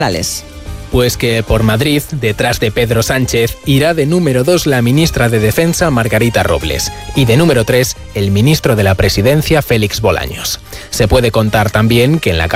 Pues que por Madrid, detrás de Pedro Sánchez, irá de número 2 la ministra de Defensa Margarita Robles y de número 3 el ministro de la Presidencia Félix Bolaños. Se puede contar también que en la